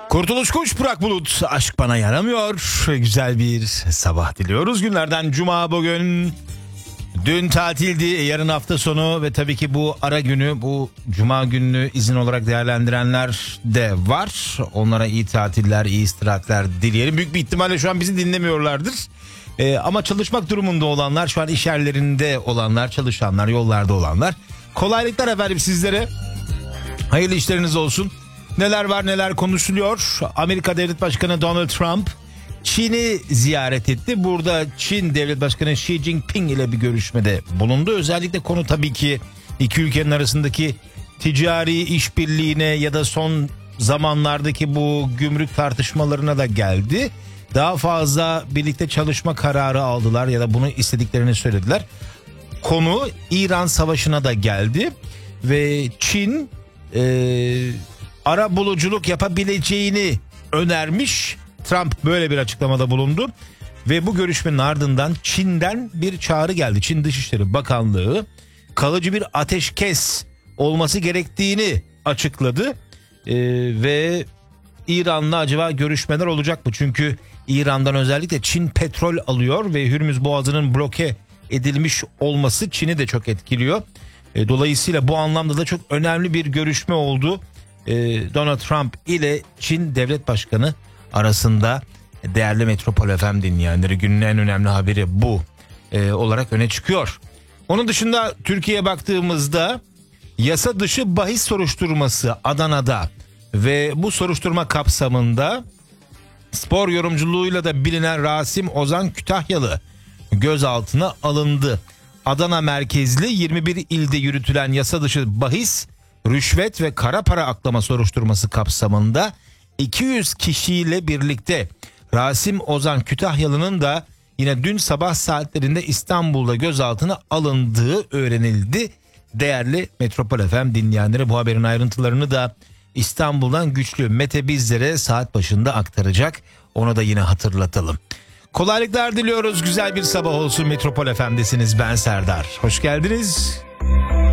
Kurtuluş Kuş, Burak Bulut, aşk bana yaramıyor. Güzel bir sabah diliyoruz. Günlerden cuma bugün. Dün tatildi, yarın hafta sonu ve tabii ki bu ara günü, bu cuma gününü izin olarak değerlendirenler de var. Onlara iyi tatiller, iyi istirahatler dileyelim. Büyük bir ihtimalle şu an bizi dinlemiyorlardır. Ama çalışmak durumunda olanlar, şu an iş yerlerinde olanlar, çalışanlar, yollarda olanlar. Kolaylıklar efendim sizlere. Hayırlı işleriniz olsun. Neler var, neler konuşuluyor? Amerika Devlet Başkanı Donald Trump Çin'i ziyaret etti. Burada Çin Devlet Başkanı Xi Jinping ile bir görüşmede bulundu. Özellikle konu tabii ki iki ülkenin arasındaki ticari işbirliğine ya da son zamanlardaki bu gümrük tartışmalarına da geldi. Daha fazla birlikte çalışma kararı aldılar ya da bunu istediklerini söylediler. Konu İran Savaşı'na da geldi ve Çin ara buluculuk yapabileceğini önermiş. Trump böyle bir açıklamada bulundu ve bu görüşmenin ardından Çin'den bir çağrı geldi. Çin Dışişleri Bakanlığı kalıcı bir ateşkes olması gerektiğini açıkladı ve İran'la acaba görüşmeler olacak mı? Çünkü İran'dan özellikle Çin petrol alıyor ve Hürmüz Boğazı'nın bloke edilmiş olması Çin'i de çok etkiliyor. Dolayısıyla bu anlamda da çok önemli bir görüşme oldu. Donald Trump ile Çin Devlet Başkanı arasında. Değerli Metropol FM dinleyenleri, günün en önemli haberi bu olarak öne çıkıyor. Onun dışında Türkiye'ye baktığımızda yasa dışı bahis soruşturması Adana'da ve bu soruşturma kapsamında spor yorumculuğuyla da bilinen Rasim Ozan Kütahyalı gözaltına alındı. Adana merkezli 21 ilde yürütülen yasa dışı bahis, rüşvet ve kara para aklama soruşturması kapsamında 200 kişiyle birlikte Rasim Ozan Kütahyalı'nın da yine dün sabah saatlerinde İstanbul'da gözaltına alındığı öğrenildi. Değerli Metropol FM dinleyenleri, bu haberin ayrıntılarını da İstanbul'dan Güçlü Mete bizlere saat başında aktaracak. Onu da yine hatırlatalım. Kolaylıklar diliyoruz. Güzel bir sabah olsun. Metropol FM'desiniz. Ben Serdar. Hoş geldiniz.